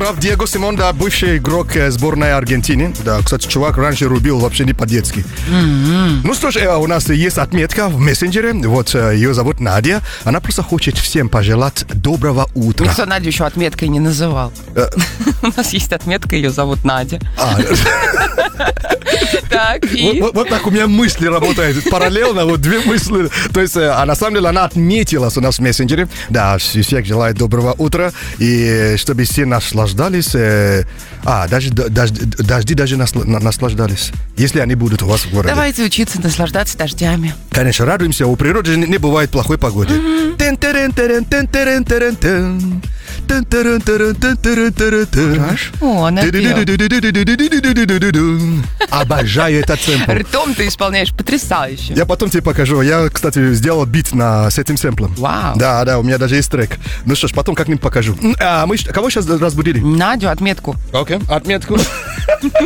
прав. Диего Симон, да, бывший игрок сборной Аргентины. Да, кстати, чувак раньше рубил вообще не по-детски. Ну что ж, у нас есть отметка в мессенджере. Вот ее зовут Надя. Она просто хочет всем пожелать доброго утра. Никто Надю еще отметкой не называл. У нас есть отметка, ее зовут Надя. Так, и... Вот так у меня мысли работают параллельно, вот две мысли. То есть, на самом деле, она отметилась у нас в мессенджере. Да, всех желает доброго утра. И чтобы все наслаждались. Дожди даже наслаждались. Если они будут у вас в городе. Давайте учиться наслаждаться дождями. Конечно, радуемся. У природы не бывает плохой погоды. Хорошо, напел. Обожаю этот сэмпл. Ртом ты исполняешь потрясающе. Я потом тебе покажу. Я, кстати, сделал бит с этим сэмплом. Вау. Да, у меня даже есть трек. Ну что ж, потом как-нибудь покажу. Мы кого сейчас разбудили? Надю, отметку. Окей, отметку.